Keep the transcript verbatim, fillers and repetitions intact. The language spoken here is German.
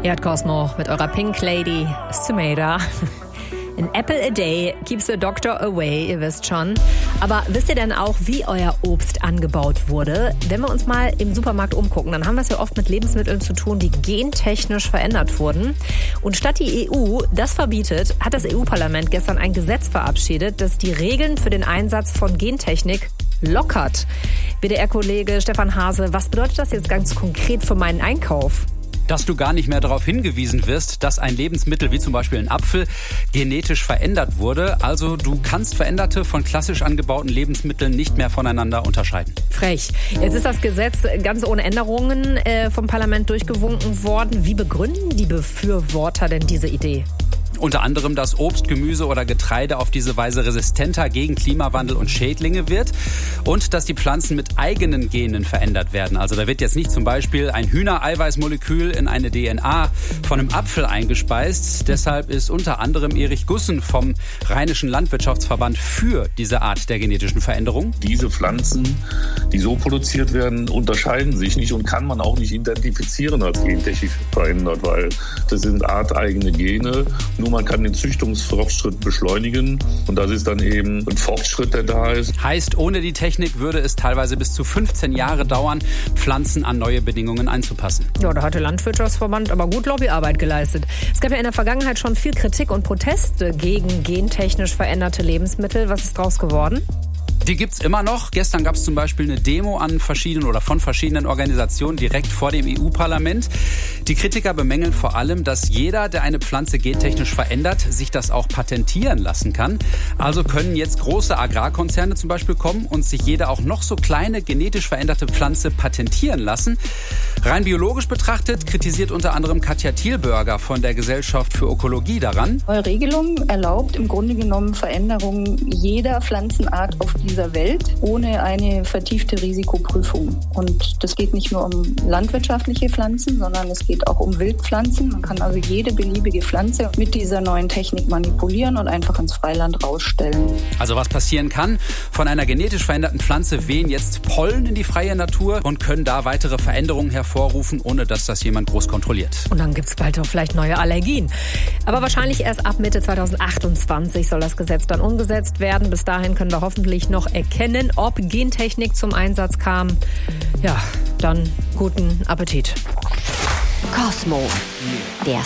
Erdkosmo mit eurer Pink Lady Sumeda. An apple a day keeps the doctor away, ihr wisst schon. Aber wisst ihr denn auch, wie euer Obst angebaut wurde? Wenn wir uns mal im Supermarkt umgucken, dann haben wir es ja oft mit Lebensmitteln zu tun, die gentechnisch verändert wurden. Und statt die E U das verbietet, hat das E U-Parlament gestern ein Gesetz verabschiedet, das die Regeln für den Einsatz von Gentechnik lockert. W D R-Kollege Stefan Hase, was bedeutet das jetzt ganz konkret für meinen Einkauf? Dass du gar nicht mehr darauf hingewiesen wirst, dass ein Lebensmittel wie zum Beispiel ein Apfel genetisch verändert wurde. Also du kannst veränderte von klassisch angebauten Lebensmitteln nicht mehr voneinander unterscheiden. Frech. Jetzt ist das Gesetz ganz ohne Änderungen äh, vom Parlament durchgewunken worden. Wie begründen die Befürworter denn diese Idee? Unter anderem, dass Obst, Gemüse oder Getreide auf diese Weise resistenter gegen Klimawandel und Schädlinge wird und dass die Pflanzen mit eigenen Genen verändert werden. Also da wird jetzt nicht zum Beispiel ein Hühnereiweißmolekül in eine D N A von einem Apfel eingespeist. Deshalb ist unter anderem Erich Gussen vom Rheinischen Landwirtschaftsverband für diese Art der genetischen Veränderung. Diese Pflanzen, die so produziert werden, unterscheiden sich nicht und kann man auch nicht identifizieren als gentechnisch verändert, weil das sind arteigene Gene. Nur man kann den Züchtungsfortschritt beschleunigen und das ist dann eben ein Fortschritt, der da ist. Heißt, ohne die Technik würde es teilweise bis zu fünfzehn Jahre dauern, Pflanzen an neue Bedingungen anzupassen. Ja, da hat der Landwirtschaftsverband aber gut Lobbyarbeit geleistet. Es gab ja in der Vergangenheit schon viel Kritik und Proteste gegen gentechnisch veränderte Lebensmittel. Was ist draus geworden? Die gibt's immer noch. Gestern gab es zum Beispiel eine Demo an verschiedenen oder von verschiedenen Organisationen direkt vor dem E U-Parlament. Die Kritiker bemängeln vor allem, dass jeder, der eine Pflanze gentechnisch verändert, sich das auch patentieren lassen kann. Also können jetzt große Agrarkonzerne zum Beispiel kommen und sich jede auch noch so kleine genetisch veränderte Pflanze patentieren lassen. Rein biologisch betrachtet kritisiert unter anderem Katja Thielberger von der Gesellschaft für Ökologie daran. Neue Regelung erlaubt im Grunde genommen Veränderungen jeder Pflanzenart auf dieser Welt ohne eine vertiefte Risikoprüfung. Und das geht nicht nur um landwirtschaftliche Pflanzen, sondern es geht auch um Wildpflanzen. Man kann also jede beliebige Pflanze mit dieser neuen Technik manipulieren und einfach ins Freiland rausstellen. Also was passieren kann, von einer genetisch veränderten Pflanze wehen jetzt Pollen in die freie Natur und können da weitere Veränderungen hervorrufen, ohne dass das jemand groß kontrolliert. Und dann gibt es bald auch vielleicht neue Allergien. Aber wahrscheinlich erst ab Mitte zweitausendachtundzwanzig soll das Gesetz dann umgesetzt werden. Bis dahin können wir hoffentlich noch erkennen, ob Gentechnik zum Einsatz kam. Ja, dann guten Appetit. Kosmo, der